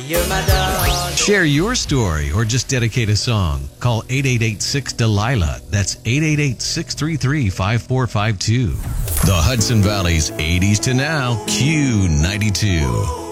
You're my dog. Share your story or just dedicate a song. Call 888-6-DELILA. That's 888-633-5452. The Hudson Valley's 80s to now, Q92.